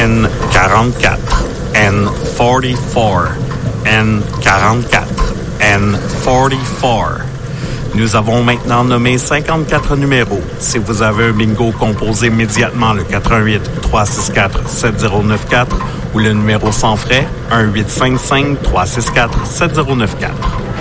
N44, N44, N44, N44. Nous avons maintenant nommé 54 numéros. Si vous avez un bingo, composez immédiatement le 418-364-7094 ou le numéro sans frais 1-855-364-7094.